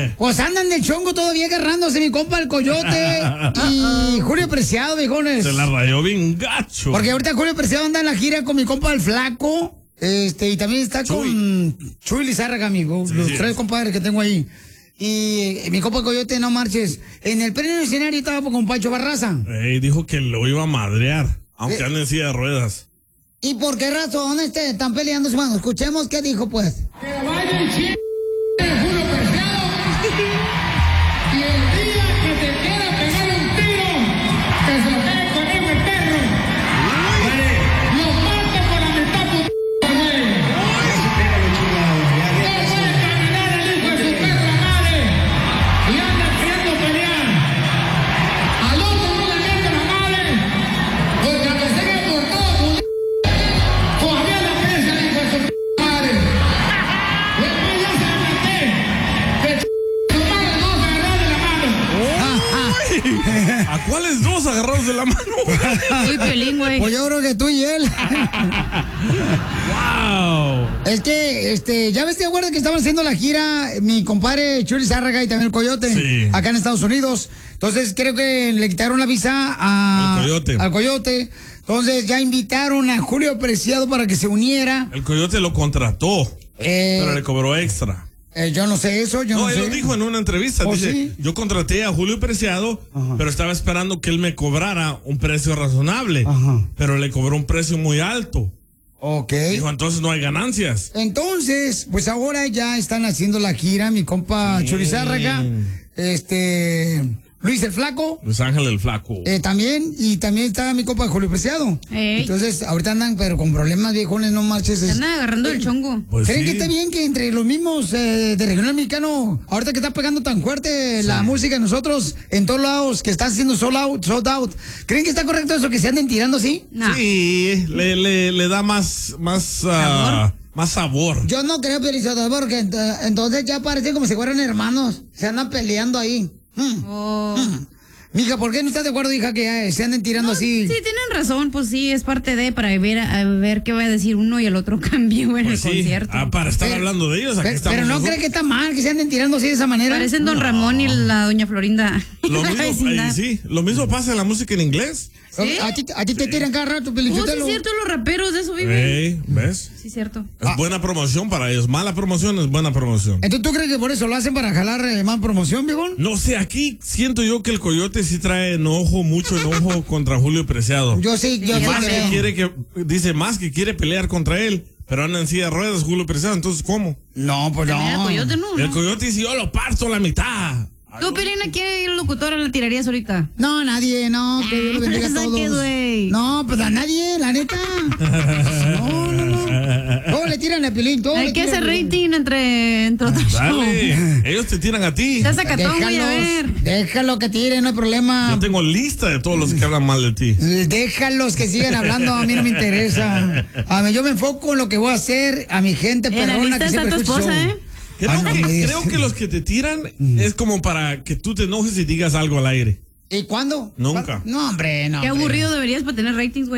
Pues andan de chongo todavía agarrándose mi compa el Coyote y Julio Preciado, viejones. Se la rayó bien gacho. Porque ahorita Julio Preciado anda en la gira con mi compa el Flaco. Y también está con Chuy Lizárraga, amigo. Los tres compadres que tengo ahí. Y mi compa Coyote, no marches. En el pleno escenario estaba con Pancho Barraza. Dijo que lo iba a madrear, aunque ande en silla de ruedas. ¿Y por qué razón están peleando, hermano? Escuchemos qué dijo, pues. Que vaya el chile Julio Preciado. Y el día que te quiera pegar un tiro, que se lo pegue conmigo el perro. Lo parte por la mitad, güey. No puede caminar el hijo de su perra madre. Y anda queriendo pelear. Al otro no le mete la madre. Porque a pesar que por todo, todavía la piensa el hijo de su madre. Después ya se la maté. Que su madre no se agarró de la mano. ¿A cuáles dos agarrados de la mano? Muy pelín, güey. Pues yo creo que tú y él. ¡Wow! Es que, ya ves, ¿te acuerdas que estaban haciendo la gira mi compadre Chuy Lizárraga y también el Coyote? Sí. Acá en Estados Unidos. Entonces, creo que le quitaron la visa al Coyote. Entonces, ya invitaron a Julio Preciado para que se uniera. El Coyote lo contrató, pero le cobró extra. Yo no sé eso, yo no sé. Él lo dijo en una entrevista. Dice, ¿sí? yo contraté a Julio Preciado, pero estaba esperando que él me cobrara un precio razonable. Pero le cobró un precio muy alto. Ok. Dijo, entonces no hay ganancias. Entonces, pues ahora ya están haciendo la gira mi compa Chuy Lizárraga, Luis el Flaco. Luis Ángel el Flaco. También está mi compa Julio Preciado. Entonces, ahorita andan, pero con problemas, viejones, no marches. Andan agarrando el chongo. Pues ¿Creen sí. que está bien que entre los mismos de regional mexicano, ahorita que está pegando tan fuerte la música de nosotros, en todos lados, que está haciendo sold out, ¿creen que está correcto eso que se anden tirando así? No. Sí, le da más sabor. Yo no creo, Pelizotto, porque entonces ya parece como si fueran hermanos, se andan peleando ahí. Mija, ¿por qué no estás de acuerdo, hija, que se anden tirando así? Sí, tienen razón, pues sí, es parte de para ver qué va a decir uno y el otro cambio en Pues el sí. concierto. Para estar hablando de ellos, aquí estamos. Pero no nosotros. cree que está mal que se anden tirando así de esa manera. Parecen Don Ramón y la Doña Florinda. Lo La mismo, vecindad. sí, lo mismo pasa en la música en inglés. ¿Sí? A ti te tiran cada rato, Oh, sí Pelizotelo. es cierto, los raperos de eso viven. ¿Ves? Sí, cierto. Es buena promoción para ellos. Mala promoción es buena promoción. Entonces, ¿tú crees que por eso lo hacen para jalar más promoción, viejón? No sé, aquí siento yo que el Coyote sí trae mucho enojo contra Julio Preciado. Yo sí Más creo. dice más que quiere pelear contra él, pero anda en silla de ruedas Julio Preciado, entonces ¿cómo? No, pues También el no. Coyote, ¿no? El Coyote dice, yo lo parto a la mitad. ¿Tú, Pelín, a qué locutora le tirarías ahorita? No, nadie, no, que Dios lo bendiga a ¿Esa qué, todos. güey? No, pues a nadie, la neta. No. Todos le tiran a Pelín, todos Hay le que tiran hacer a Pelín. rating entre otros shows. Dale, ellos te tiran a ti. Ya sacatón, güey, a ver. Déjalo que tiren, no hay problema. Yo tengo lista de todos los que hablan mal de ti. Déjalos que sigan hablando, a mí no me interesa. A mí yo me enfoco en lo que voy a hacer, a mi gente En la perrona lista que está siempre tu escucha esposa, el show. ¿eh? Creo que los que te tiran es como para que tú te enojes y digas algo al aire. ¿Y cuándo? Nunca. No, hombre, no. Qué hombre. aburrido deberías para tener ratings, güey.